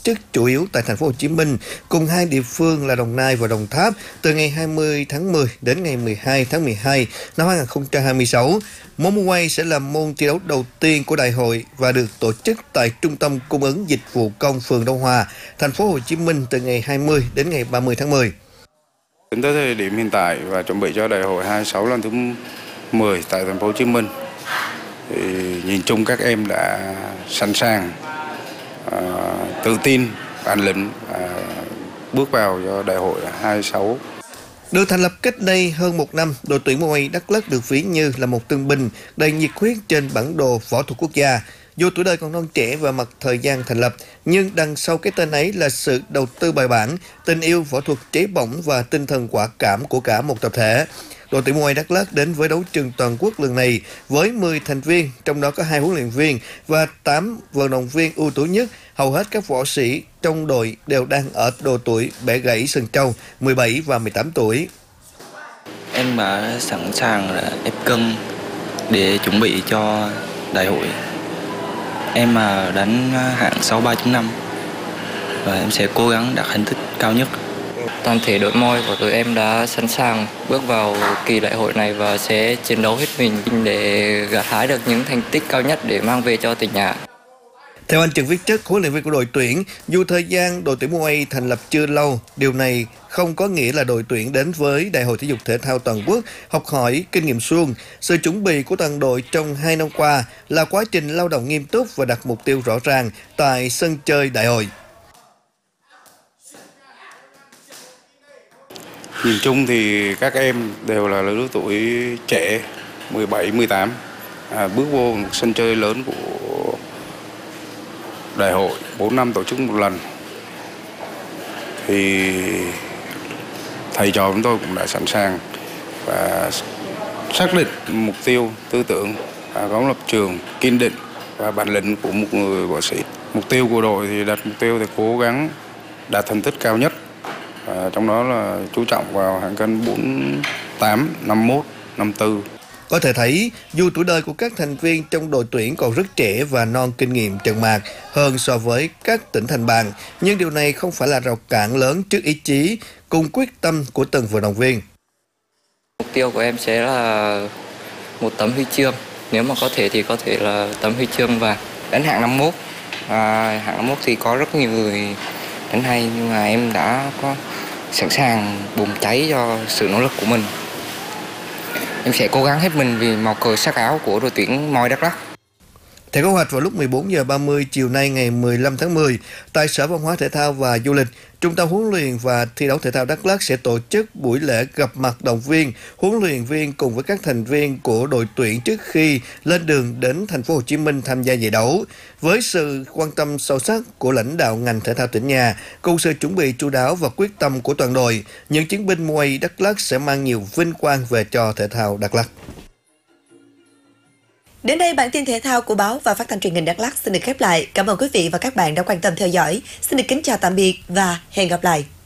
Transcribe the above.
chức chủ yếu tại thành phố Hồ Chí Minh cùng hai địa phương là Đồng Nai và Đồng Tháp từ ngày 20 tháng 10 đến ngày 12 tháng 12 năm 2026. Môn Mobile sẽ là môn thi đấu đầu tiên của đại hội và được tổ chức tại Trung tâm Cung ứng Dịch vụ Công phường Đông Hòa, thành phố Hồ Chí Minh từ ngày 20 đến ngày 30 tháng 10. Đến tới thời điểm hiện tại và chuẩn bị cho đại hội 26 lần thứ 10 tại thành phố Hồ Chí Minh, thì nhìn chung các em đã sẵn sàng, tự tin, bản lĩnh bước vào cho đại hội 26. Được thành lập cách đây hơn một năm, đội tuyển Mobile Đắk Lắk được ví như là một tân binh đầy nhiệt huyết trên bản đồ võ thuật quốc gia. Dù tuổi đời còn non trẻ và mặt thời gian thành lập, nhưng đằng sau cái tên ấy là sự đầu tư bài bản, tình yêu võ thuật cháy bỏng và tinh thần quả cảm của cả một tập thể. Đội tuyển Mobile Đắk Lắk đến với đấu trường toàn quốc lần này với 10 thành viên, trong đó có 2 huấn luyện viên và 8 vận động viên ưu tú nhất. Hầu hết các võ sĩ trong đội đều đang ở độ tuổi bẻ gãy sừng trâu, 17 và 18 tuổi. Em đã sẵn sàng là ép cân để chuẩn bị cho đại hội. Em mà đánh hạng 63.5 và em sẽ cố gắng đạt thành tích cao nhất. Toàn thể đội môi của tụi em đã sẵn sàng bước vào kỳ đại hội này và sẽ chiến đấu hết mình để gặt hái được những thành tích cao nhất để mang về cho tỉnh nhà. Theo anh Trần Viết Chất, huấn luyện viên của đội tuyển, dù thời gian đội tuyển Mobile thành lập chưa lâu, điều này không có nghĩa là đội tuyển đến với Đại hội Thể dục Thể thao Toàn quốc học hỏi kinh nghiệm suông. Sự chuẩn bị của toàn đội trong 2 năm qua là quá trình lao động nghiêm túc và đặt mục tiêu rõ ràng tại sân chơi đại hội. Nhìn chung thì các em đều là lứa tuổi trẻ, 17, 18, bước vô một sân chơi lớn của đại hội, 4 năm tổ chức một lần. Thì thầy trò chúng tôi cũng đã sẵn sàng và xác định mục tiêu, tư tưởng, có lập trường, kiên định và bản lĩnh của một người võ sĩ. Mục tiêu của đội thì đặt mục tiêu thì cố gắng đạt thành tích cao nhất. Trong đó là chú trọng vào hạng cân 48, 51, 54. Có thể thấy, dù tuổi đời của các thành viên trong đội tuyển còn rất trẻ và non kinh nghiệm trận mạc hơn so với các tỉnh thành bàn, nhưng điều này không phải là rào cản lớn trước ý chí cùng quyết tâm của từng vận động viên. Mục tiêu của em sẽ là một tấm huy chương, nếu mà có thể thì có thể là tấm huy chương vàng. Đánh hạng 51, hạng 51 thì có rất nhiều người đánh hay, nhưng mà em đã có sẵn sàng bùng cháy cho sự nỗ lực của mình. Em sẽ cố gắng hết mình vì màu cờ sắc áo của đội tuyển Mobile Đắk Lắk. Theo kế hoạch vào lúc 14 giờ 30 chiều nay ngày 15 tháng 10, tại Sở Văn hóa Thể thao và Du lịch, Trung tâm huấn luyện và thi đấu thể thao Đắk Lắk sẽ tổ chức buổi lễ gặp mặt động viên, huấn luyện viên cùng với các thành viên của đội tuyển trước khi lên đường đến thành phố Hồ Chí Minh tham gia giải đấu. Với sự quan tâm sâu sắc của lãnh đạo ngành thể thao tỉnh nhà, cùng sự chuẩn bị chu đáo và quyết tâm của toàn đội, những chiến binh Mobile Đắk Lắk sẽ mang nhiều vinh quang về cho thể thao Đắk Lắk. Đến đây bản tin thể thao của báo và phát thanh truyền hình Đắk Lắk xin được khép lại. Cảm ơn quý vị và các bạn đã quan tâm theo dõi. Xin được kính chào tạm biệt và hẹn gặp lại.